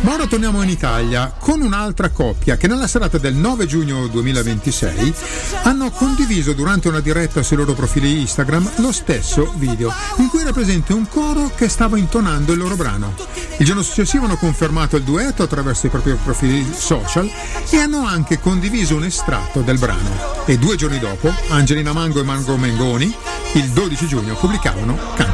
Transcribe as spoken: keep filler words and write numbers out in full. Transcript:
Ma ora torniamo in Italia con un'altra coppia che nella serata del nove giugno duemilaventisei hanno condiviso durante una diretta sui loro profili Instagram lo stesso video in cui era presente un coro che stava intonando il loro brano. Il giorno successivo hanno confermato il duetto attraverso i propri profili social e hanno anche condiviso un estratto del brano. E due giorni dopo Angelina Mango e Marco Mengoni il dodici giugno pubblicavano Canta